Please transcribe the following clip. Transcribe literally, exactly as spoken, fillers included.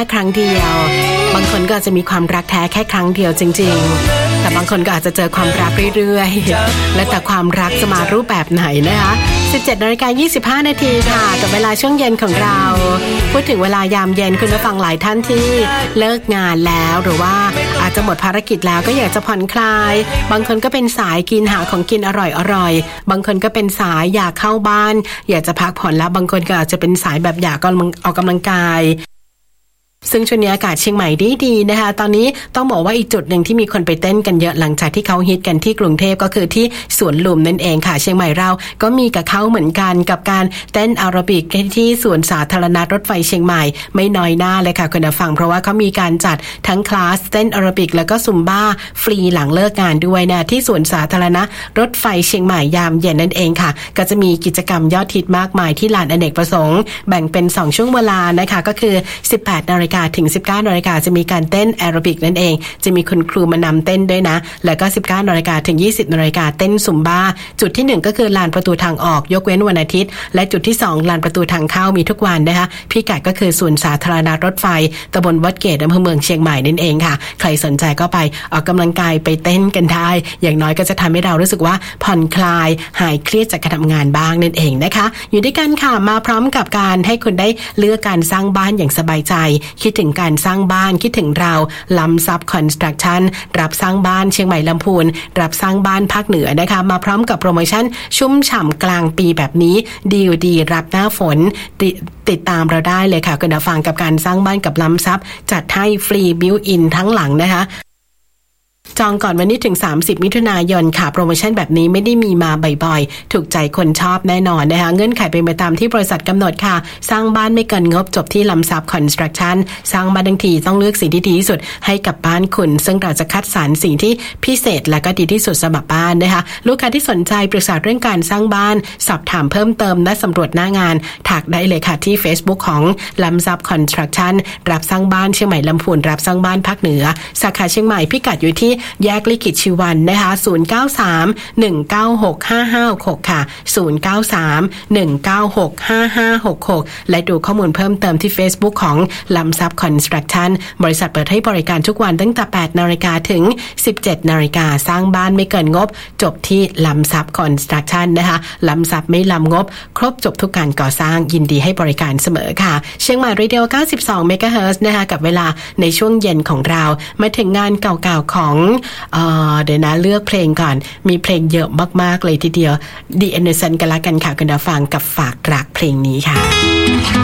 ครั้งเดียวบางคนก็อาจจะมีความรักแท้แค่ครั้งเดียวจริงๆแต่บางคนก็อาจจะเจอความรักเรื่อยๆและแต่ความรักจะมารูปแบบไหนนะคะสิบเจ็ดนาฬิกายี่สิบห้านาทีค่ะกับเวลาช่วงเย็นของเราพูดถึงเวลายามเย็นคุณผู้ฟังหลายท่านที่เลิกงานแล้วหรือว่าอาจจะหมดภารกิจแล้วก็อยากจะผ่อนคลายบางคนก็เป็นสายกินหาของกินอร่อยๆบางคนก็เป็นสายอยากเข้าบ้านอยากจะพักผ่อนแล้วบางคนก็อาจจะเป็นสายแบบอยากออกกำลังกายซึ่งช่วงนี้อากาศเชียงใหม่ดีๆนะคะตอนนี้ต้องบอกว่าอีกจุดหนึ่งที่มีคนไปเต้นกันเยอะหลังจากที่เขาฮิตกันที่กรุงเทพก็คือที่สวนลุมนั่นเองค่ะเชียงใหม่เราก็มีกับเขาเหมือนกันกับการเต้นแอโรบิกที่สวนสาธารณะรถไฟเชียงใหม่ไม่น้อยหน้าเลยค่ะคุณผู้ฟังเพราะว่าเขามีการจัดทั้งคลาสเต้นแอโรบิกแล้วก็ซุมบ้าฟรีหลังเลิกงานด้วยนะที่สวนสาธารณะรถไฟเชียงใหม่ยามเย็นนั่นเองค่ะก็จะมีกิจกรรมยอดฮิตมากมายที่ลานอเนกประสงค์แบ่งเป็นสองช่วงเวลานะคะก็คือ สิบแปดนาฬิกา ถึง สิบเก้านาฬิกาจะมีการเต้นแอโรบิกนั่นเองจะมีคุณครูมานำเต้นด้วยนะแล้วก็ สิบเก้านาฬิกา ถึง ยี่สิบนาฬิกาเต้นซุมบ้าจุดที่หนึ่งก็คือลานประตูทางออกยกเว้นวันอาทิตย์และจุดที่สองลานประตูทางเข้ามีทุกวันนะคะพิกัดก็คือศูนย์สาธารณะรถไฟตำบลวัดเกตอำเภอเมืองเชียงใหม่นั่นเองค่ะใครสนใจก็ไปออกกำลังกายไปเต้นกันได้อย่างน้อยก็จะทำให้เรารู้สึกว่าผ่อนคลายหายเครียดจากการทำงานบ้างนั่นเองนะคะอยู่ด้วยกันค่ะมาพร้อมกับการให้คุณได้เลือกการสร้างบ้านอย่างสบายใจคิดถึงการสร้างบ้านคิดถึงเราล้ำซับคอนสตรักชั่นรับสร้างบ้านเชียงใหม่ลำพูนรับสร้างบ้านภาคเหนือนะคะมาพร้อมกับโปรโมชั่นชุ่มฉ่ำกลางปีแบบนี้ดีลดีรับหน้าฝนติติดตามเราได้เลยค่ะคุณผู้ฟังกับการสร้างบ้านกับล้ำซับจัดให้ฟรีบิวอินทั้งหลังนะคะจองก่อนวันนี้ถึงสามสิบมิถุนายนค่ะโปรโมชั่นแบบนี้ไม่ได้มีมาบ่อยๆถูกใจคนชอบแน่นอนนะคะเงื่อนไขเป็นไปตามที่บริษัทกำหนดค่ะสร้างบ้านไม่เกินงบจบที่ล้ำซับคอนสตรักชั่นสร้างบ้านทั้งทีต้องเลือกสิ่งที่ดีที่สุดให้กับบ้านคุณซึ่งเราจะคัดสรรสิ่งที่พิเศษและก็ดีที่สุดสำหรับบ้านนะคะลูกค้าที่สนใจปรึกษาเรื่องการสร้างบ้านสอบถามเพิ่มเติมและสำรวจหน้างานถักได้เลยค่ะที่ Facebook ของล้ำซับคอนสตรักชั่นรับสร้างบ้านเชียงใหม่ลำพูนรับสร้างบ้านภาคเหนือสาขาเชียงใหม่พิกัดอยู่ที่แยกลิขิตชีวันนะคะศูนย์ เก้า สาม หนึ่ง เก้า หก ห้า ห้า หก ค่ะศูนย์ เก้า สาม หนึ่ง เก้า หก ห้า ห้า หก หกและดูข้อมูลเพิ่มเติมที่ Facebook ของล้ำซับคอนสตรักชั่นบริษัทเปิดให้บริการทุกวันตั้งแต่ แปดนาฬิกา ถึง สิบเจ็ดนาฬิกาสร้างบ้านไม่เกินงบจบที่ล้ำซับคอนสตรักชั่นนะคะล้ำซับไม่ล้ำงบครบจบทุกการก่อสร้างยินดีให้บริการเสมอค่ะเชียงใหม่เรดิโอเก้าสิบสองเมกะเฮิรตซ์นะคะกับเวลาในช่วงเย็นของเรามาถึงงานเก่าๆของเอ่อเดี๋ยวนะเลือกเพลงก่อนมีเพลงเยอะมากๆเลยทีเดียว The Innocent กันละกันค่ะคุณผู้ฟังกับฝากรักเพลงนี้ค่ะ